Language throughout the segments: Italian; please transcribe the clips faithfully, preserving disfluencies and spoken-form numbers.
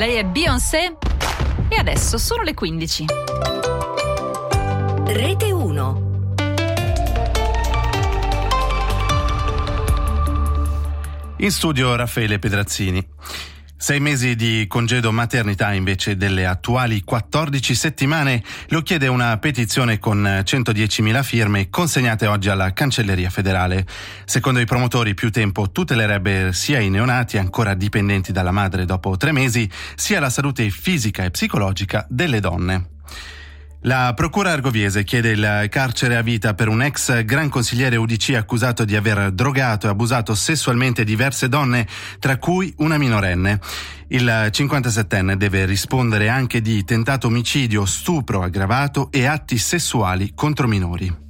Lei è Beyoncé e adesso sono le quindici. Rete uno. In studio Raffaele Pedrazzini. Sei mesi di congedo maternità invece delle attuali quattordici settimane, lo chiede una petizione con centodiecimila firme consegnate oggi alla Cancelleria federale. Secondo i promotori più tempo tutelerebbe sia i neonati ancora dipendenti dalla madre dopo tre mesi, sia la salute fisica e psicologica delle donne. La procura argoviese chiede il carcere a vita per un ex gran consigliere U D C accusato di aver drogato e abusato sessualmente diverse donne, tra cui una minorenne. Il cinquantasettenne deve rispondere anche di tentato omicidio, stupro aggravato e atti sessuali contro minori.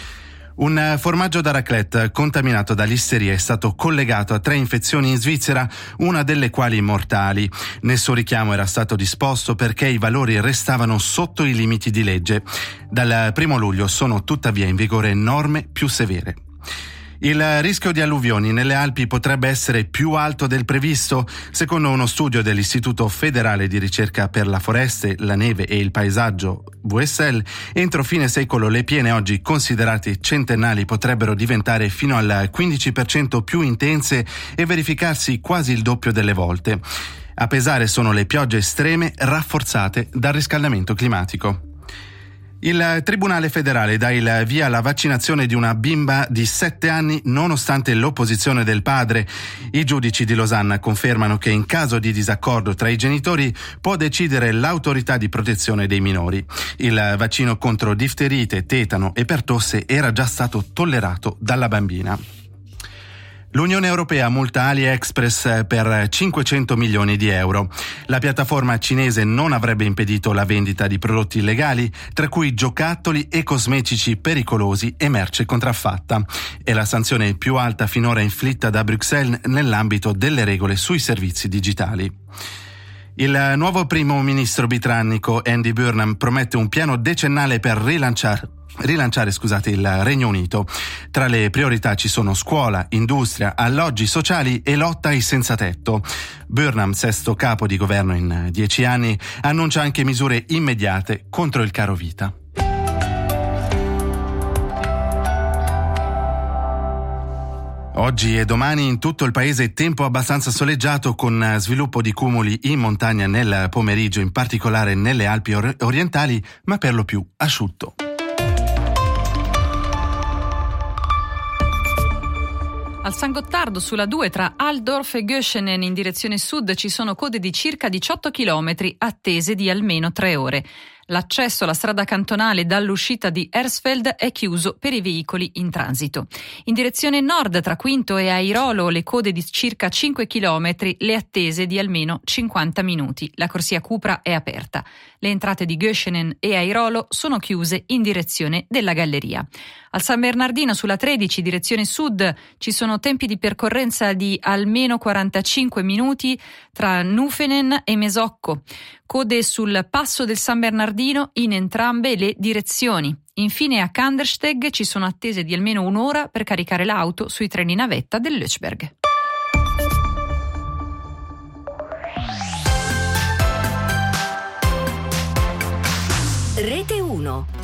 Un formaggio da raclette contaminato da listeria è stato collegato a tre infezioni in Svizzera, una delle quali mortali. Nessun richiamo era stato disposto perché i valori restavano sotto i limiti di legge. Dal primo luglio sono tuttavia in vigore norme più severe. Il rischio di alluvioni nelle Alpi potrebbe essere più alto del previsto. Secondo uno studio dell'Istituto federale di ricerca per la foreste, la neve e il paesaggio V S L, entro fine secolo le piene oggi considerate centennali potrebbero diventare fino al quindici per cento più intense e verificarsi quasi il doppio delle volte. A pesare sono le piogge estreme rafforzate dal riscaldamento climatico. Il Tribunale federale dà il via alla vaccinazione di una bimba di sette anni nonostante l'opposizione del padre. I giudici di Losanna confermano che in caso di disaccordo tra i genitori può decidere l'autorità di protezione dei minori. Il vaccino contro difterite, tetano e pertosse era già stato tollerato dalla bambina. L'Unione Europea multa AliExpress per cinquecento milioni di euro. La piattaforma cinese non avrebbe impedito la vendita di prodotti illegali, tra cui giocattoli e cosmetici pericolosi e merce contraffatta. È la sanzione più alta finora inflitta da Bruxelles nell'ambito delle regole sui servizi digitali. Il nuovo primo ministro britannico Andy Burnham promette un piano decennale per rilanciare Rilanciare, scusate, il Regno Unito. Tra le priorità ci sono scuola, industria, alloggi sociali e lotta ai senza tetto. Burnham, sesto capo di governo in dieci anni, annuncia anche misure immediate contro il caro vita. Oggi e domani in tutto il paese tempo abbastanza soleggiato con sviluppo di cumuli in montagna nel pomeriggio, in particolare nelle Alpi orientali, ma per lo più asciutto. Al San Gottardo sulla due tra Altdorf e Göschenen in direzione sud ci sono code di circa diciotto chilometri attese di almeno tre ore. L'accesso alla strada cantonale dall'uscita di Hersfeld è chiuso per i veicoli in transito. In direzione nord tra Quinto e Airolo le code di circa cinque chilometri, le attese di almeno cinquanta minuti. La corsia Cupra è aperta. Le entrate di Göschenen e Airolo sono chiuse in direzione della galleria. Al San Bernardino sulla tredici direzione sud ci sono tempi di percorrenza di almeno quarantacinque minuti tra Nufenen e Mesocco. Code sul passo del San Bernardino in entrambe le direzioni. Infine a Kandersteg ci sono attese di almeno un'ora per caricare l'auto sui treni navetta del Lötschberg. Rete uno.